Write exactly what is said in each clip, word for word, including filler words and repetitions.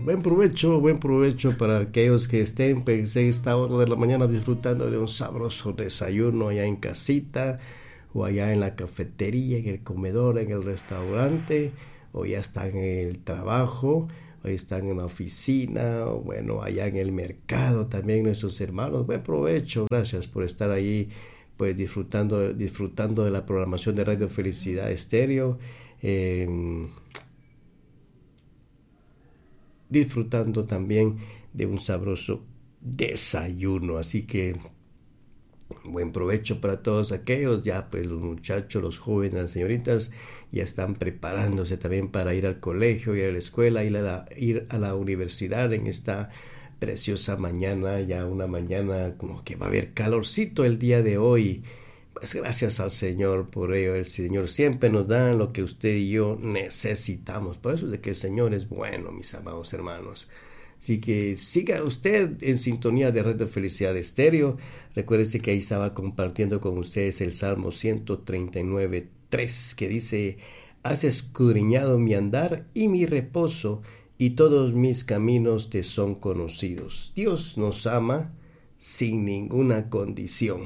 buen provecho, buen provecho para aquellos que estén pues, en esta hora de la mañana disfrutando de un sabroso desayuno allá en casita, o allá en la cafetería, en el comedor, en el restaurante, o ya están en el trabajo, o están en la oficina, o bueno, allá en el mercado también nuestros hermanos. Buen provecho, gracias por estar ahí, pues disfrutando, disfrutando de la programación de Radio Felicidad Estéreo, eh, disfrutando también de un sabroso desayuno. Así que buen provecho para todos aquellos. Ya pues los muchachos, los jóvenes, las señoritas ya están preparándose también para ir al colegio, ir a la escuela, ir a la, ir a la universidad en esta preciosa mañana, ya una mañana como que va a haber calorcito el día de hoy. Pues gracias al Señor por ello. El Señor siempre nos da lo que usted y yo necesitamos. Por eso es de que el Señor es bueno, mis amados hermanos. Así que siga usted en sintonía de Radio Felicidad Estéreo. Recuérdese que ahí estaba compartiendo con ustedes el Salmo ciento treinta y nueve, tres, que dice: has escudriñado mi andar y mi reposo, y todos mis caminos te son conocidos. Dios nos ama sin ninguna condición,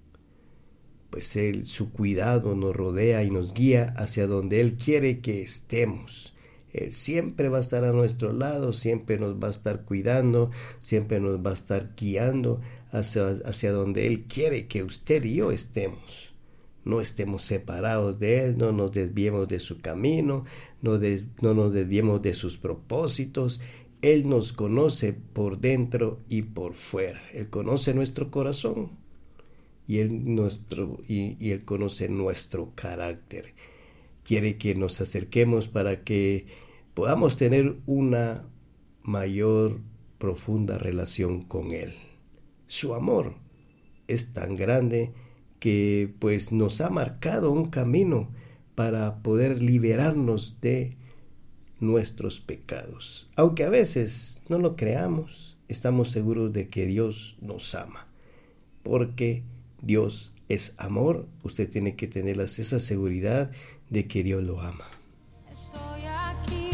pues Él, su cuidado nos rodea y nos guía hacia donde Él quiere que estemos. Él siempre va a estar a nuestro lado, siempre nos va a estar cuidando, siempre nos va a estar guiando hacia, hacia donde Él quiere que usted y yo estemos. No estemos separados de Él, no nos desviemos de su camino, no, des, no nos desviemos de sus propósitos. Él nos conoce por dentro y por fuera. Él conoce nuestro corazón y Él, nuestro, y, y Él conoce nuestro carácter. Quiere que nos acerquemos para que podamos tener una mayor, profunda relación con Él. Su amor es tan grande que pues nos ha marcado un camino para poder liberarnos de nuestros pecados. Aunque a veces no lo creamos, estamos seguros de que Dios nos ama, porque Dios es amor. Usted tiene que tener esa seguridad de que Dios lo ama. Estoy aquí,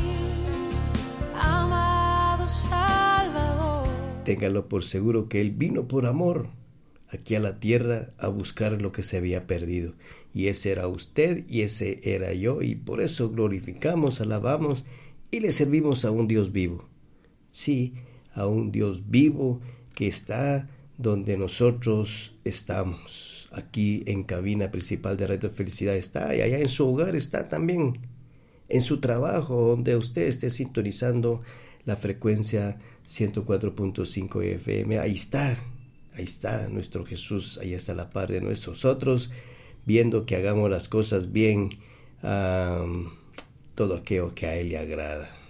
amado Salvador. Téngalo por seguro que Él vino por amor aquí a la tierra a buscar lo que se había perdido. Y ese era usted y ese era yo. Y por eso glorificamos, alabamos y le servimos a un Dios vivo. Sí, a un Dios vivo que está donde nosotros estamos. Aquí en cabina principal de Radio Felicidad está, y allá en su hogar está también, en su trabajo, donde usted esté sintonizando la frecuencia ciento cuatro punto cinco F M. Ahí está, ahí está nuestro Jesús, ahí está la par de nosotros, viendo que hagamos las cosas bien, um, todo aquello que a Él le agrada.